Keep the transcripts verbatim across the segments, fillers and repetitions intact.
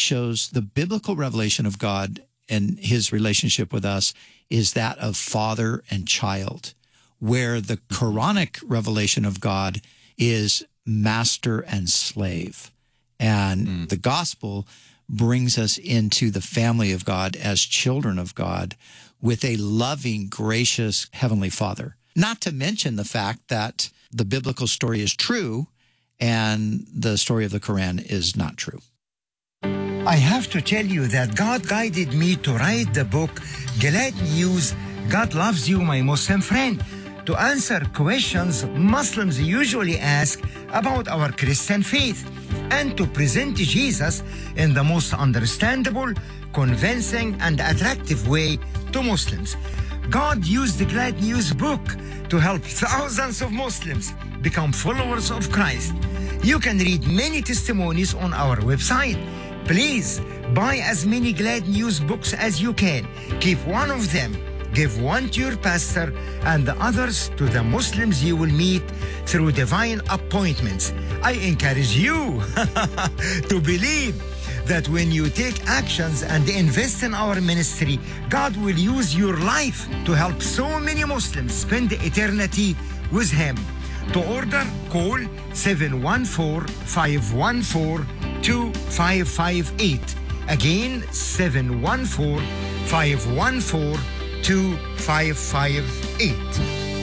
shows the biblical revelation of God and his relationship with us is that of father and child, where the Quranic revelation of God is master and slave. And mm. the gospel brings us into the family of God as children of God with a loving, gracious Heavenly Father. Not to mention the fact that the biblical story is true and the story of the Quran is not true. I have to tell you that God guided me to write the book, Glad News, God Loves You, My Muslim Friend, to answer questions Muslims usually ask about our Christian faith and to present Jesus in the most understandable, convincing, and attractive way to Muslims. God used the Glad News book to help thousands of Muslims become followers of Christ. You can read many testimonies on our website. Please buy as many Glad News books as you can. Keep one of them. Give one to your pastor and the others to the Muslims you will meet through divine appointments. I encourage you to believe that when you take actions and invest in our ministry, God will use your life to help so many Muslims spend eternity with Him. To order, call seven one four, five one four, two five five eight. Again, seven one four, five one four, two five five eight.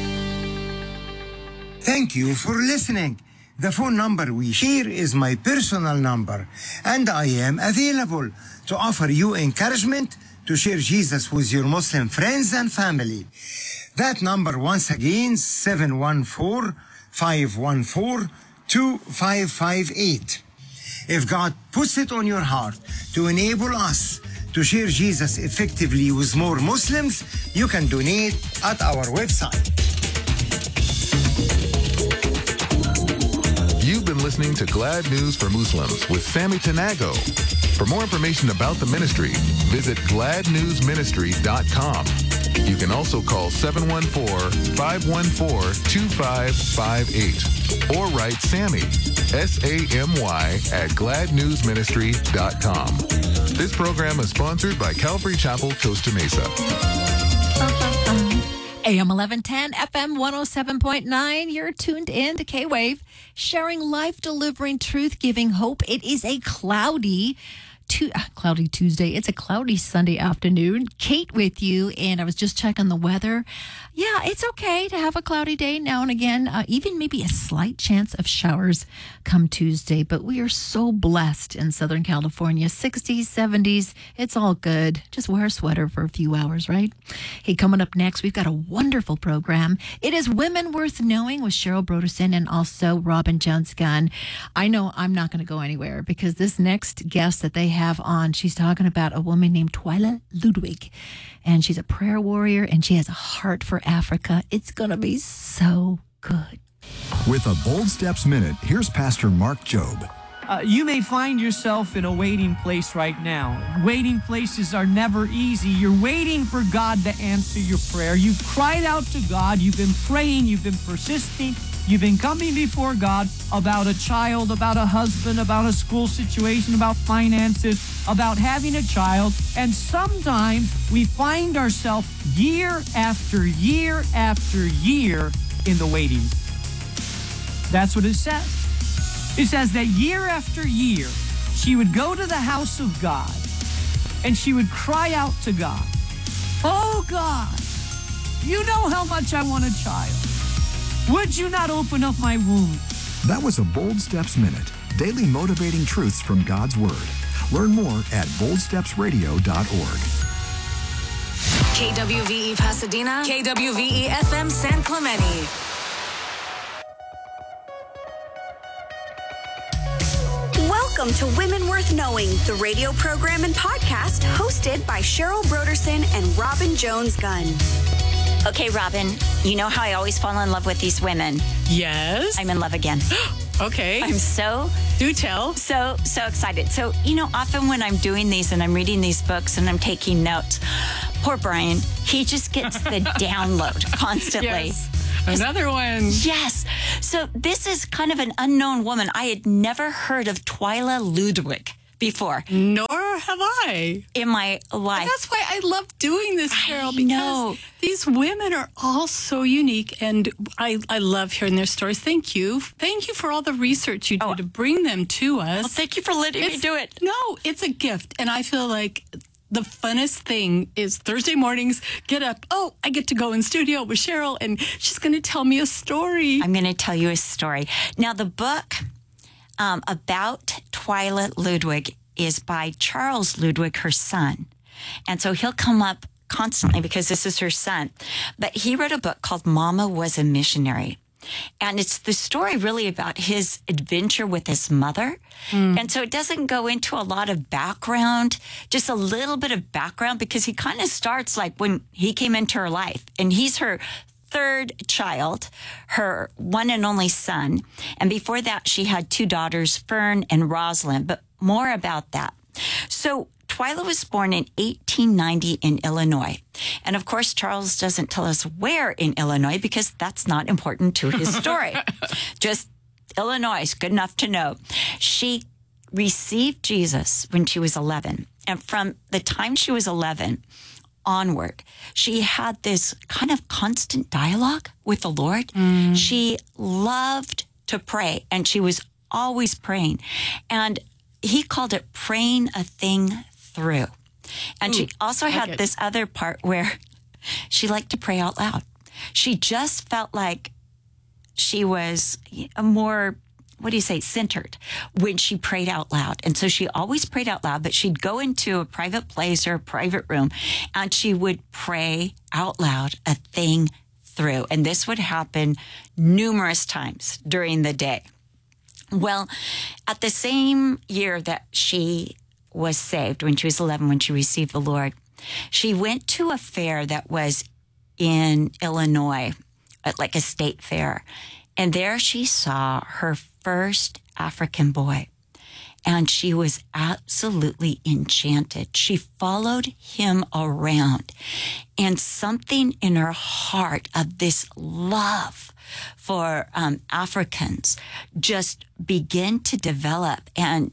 Thank you for listening. The phone number we share is my personal number, and I am available to offer you encouragement to share Jesus with your Muslim friends and family. That number, once again, seven one four, five one four, two five five eight. If God puts it on your heart to enable us to share Jesus effectively with more Muslims, you can donate at our website. You've been listening to Glad News for Muslims with Sammy Tanago. For more information about the ministry, visit glad news ministry dot com. You can also call seven one four, five one four, two five five eight or write Sammy, S A M Y, at glad news ministry dot com. This program is sponsored by Calvary Chapel, Costa Mesa. A M eleven ten, F M one oh seven point nine. You're tuned in to K-Wave, sharing life, delivering truth, giving hope. It is a cloudy To, uh, cloudy Tuesday. It's a cloudy Sunday afternoon. Kate with you, and I was just checking the weather. Yeah, it's okay to have a cloudy day now and again, uh, even maybe a slight chance of showers come Tuesday, but we are so blessed in Southern California. sixties, seventies, it's all good. Just wear a sweater for a few hours, right? Hey, coming up next, we've got a wonderful program. It is Women Worth Knowing with Cheryl Broderson and also Robin Jones-Gunn. I know I'm not going to go anywhere because this next guest that they have on, she's talking about a woman named Twyla Ludwig, and she's a prayer warrior and she has a heart for Africa. It's going to be so good. With a Bold Steps Minute, here's Pastor Mark Jobe. Uh, you may find yourself in a waiting place right now. Waiting places are never easy. You're waiting for God to answer your prayer. You've cried out to God. You've been praying. You've been persisting. You've been coming before God about a child, about a husband, about a school situation, about finances, about having a child. And sometimes we find ourselves year after year after year in the waiting. That's what it says. It says that year after year, she would go to the house of God and she would cry out to God, "Oh God, you know how much I want a child. Would you not open up my womb?" That was a Bold Steps Minute, daily motivating truths from God's Word. Learn more at bold steps radio dot org. K W V E Pasadena, K W V E F M San Clemente. Welcome to Women Worth Knowing, the radio program and podcast hosted by Cheryl Broderson and Robin Jones-Gunn. Okay, Robin, you know how I always fall in love with these women. Yes. I'm in love again. Okay. I'm so... Do tell. So, so excited. So, you know, often when I'm doing these and I'm reading these books and I'm taking notes, poor Brian, he just gets the download constantly. Yes. Another one. Yes. So this is kind of an unknown woman. I had never heard of Twyla Ludwig before. Nor Never have I. in my life. And that's why I love doing this, Cheryl, I because know. these women are all so unique, and I, I love hearing their stories. Thank you. Thank you for all the research you do to bring them to us. Well, thank you for letting me It's- do it. No, it's a gift, and I feel like the funnest thing is Thursday mornings, get up. Oh, I get to go in studio with Cheryl, and she's going to tell me a story. I'm going to tell you a story. Now, the book um, about Twyla Ludwig is by Charles Ludwig, her son. And so he'll come up constantly because this is her son. But he wrote a book called Mama Was a Missionary. And it's the story really about his adventure with his mother. Mm. And so it doesn't go into a lot of background, just a little bit of background, because he kind of starts like when he came into her life. And he's her third child, her one and only son. And before that, she had two daughters, Fern and Rosalind. But more about that. So Twyla was born in eighteen ninety in Illinois. And of course, Charles doesn't tell us where in Illinois because that's not important to his story. Just Illinois is good enough to know. She received Jesus when she was eleven. And from the time she was eleven onward, she had this kind of constant dialogue with the Lord. Mm. She loved to pray, and she was always praying. And he called it praying a thing through. And Ooh, she also had like this other part where she liked to pray out loud. She just felt like she was a more, what do you say, centered when she prayed out loud. And so she always prayed out loud, but she'd go into a private place or a private room and she would pray out loud a thing through. And this would happen numerous times during the day. Well, at the same year that she was saved, when she was eleven, when she received the Lord, she went to a fair that was in Illinois, like a state fair. And there she saw her first African boy. And she was absolutely enchanted. She followed him around. And something in her heart of this love for um, Africans just began to develop. And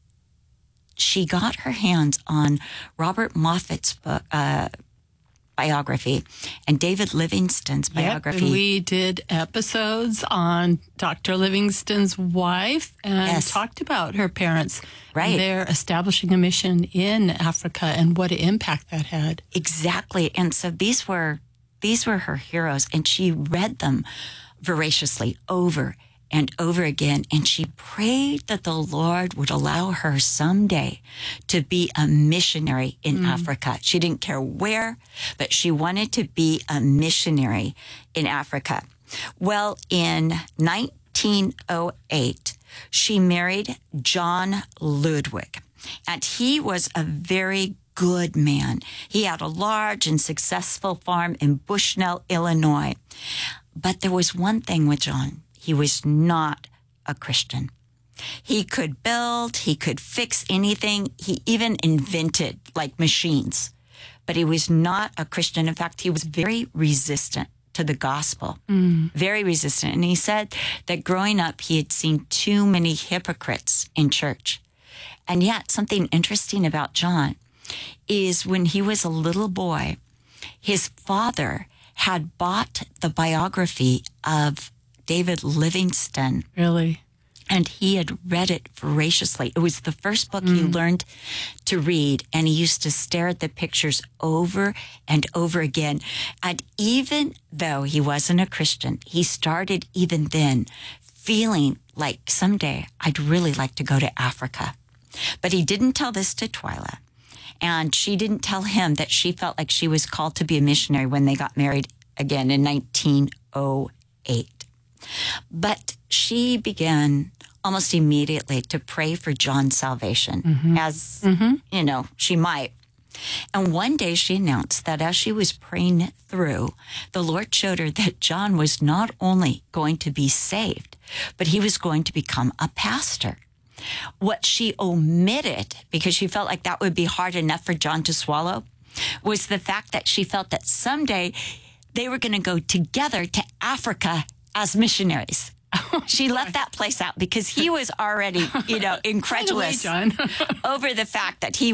she got her hands on Robert Moffat's book, uh, biography and David Livingstone's biography. Yep, and we did episodes on Doctor Livingstone's wife and Yes. talked about her parents. Right. And their establishing a mission in Africa and what impact that had. Exactly. And so these were these were her heroes, and she read them voraciously over and over again. And she prayed that the Lord would allow her someday to be a missionary in mm. Africa. She didn't care where, but she wanted to be a missionary in Africa. Well, in nineteen oh eight, she married John Ludwig, and he was a very good man. He had a large and successful farm in Bushnell, Illinois. But there was one thing with John. He was not a Christian. He could build, he could fix anything. He even invented like machines, but he was not a Christian. In fact, he was very resistant to the gospel, mm. very resistant. And he said that growing up, he had seen too many hypocrites in church. And yet something interesting about John is when he was a little boy, his father had bought the biography of David Livingstone. Really? And he had read it voraciously. It was the first book mm. he learned to read, and he used to stare at the pictures over and over again. And even though he wasn't a Christian, he started even then feeling like someday I'd really like to go to Africa. But he didn't tell this to Twyla. And she didn't tell him that she felt like she was called to be a missionary when they got married again in nineteen oh eight. But she began almost immediately to pray for John's salvation, mm-hmm. as, mm-hmm. you know, she might. And one day she announced that as she was praying through, the Lord showed her that John was not only going to be saved, but he was going to become a pastor. What she omitted, because she felt like that would be hard enough for John to swallow, was the fact that she felt that someday they were going to go together to Africa as missionaries. She left that place out because he was already, you know, incredulous John. over the fact that he